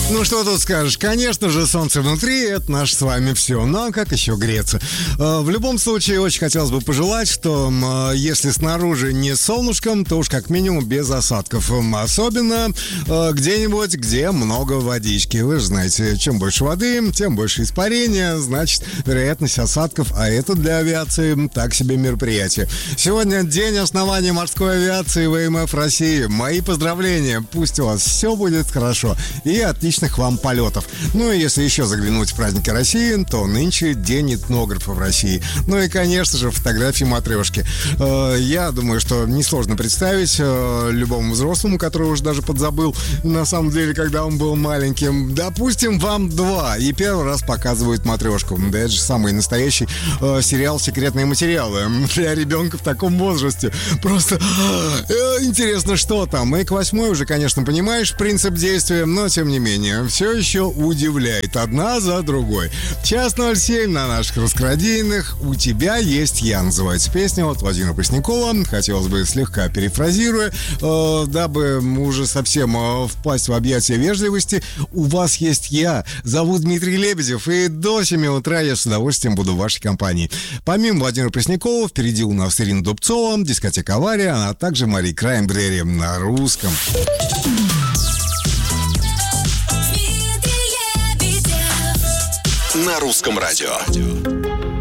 Ну что тут скажешь, конечно же, солнце внутри, это наше с вами все, но как еще греться? В любом случае, очень хотелось бы пожелать, что если снаружи не солнышком, то уж как минимум без осадков. Особенно где-нибудь, где много водички. Вы же знаете, чем больше воды, тем больше испарения, значит, вероятность осадков, а это для авиации так себе мероприятие. Сегодня день основания морской авиации ВМФ России. Мои поздравления, пусть у вас все будет хорошо и отличных вам полетов. Ну и если еще заглянуть в праздники России, то нынче день этнографа в России. Ну и, конечно же, фотографии матрешки. Я думаю, что несложно представить любому взрослому, который уже даже подзабыл, на самом деле, когда он был маленьким. Допустим, вам 2, и первый раз показывают матрешку. Да это же самый настоящий сериал «Секретные материалы» для ребенка в таком возрасте. Просто интересно, что там. И к 8 уже, конечно, понимаешь принцип действия, но тем не менее, все еще удивляет одна за другой. Час 07 на наших раскрадийных. «У тебя есть я» называется песня от Владимира Преснякова. Хотелось бы слегка перефразируя, дабы уже совсем впасть в объятия вежливости. У вас есть я. Зовут Дмитрий Лебедев, и до 7 утра я с удовольствием буду в вашей компании. Помимо Владимира Преснякова, впереди у нас Ирина Дубцова, дискотека «Авария», а также Мари Краймбрери на русском. На русском радио.